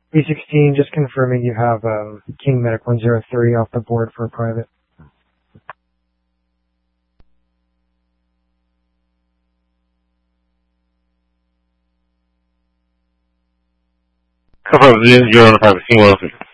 B16, just confirming you have King Medic 103 off the board for a private. Confirm 0 on the private, King 103.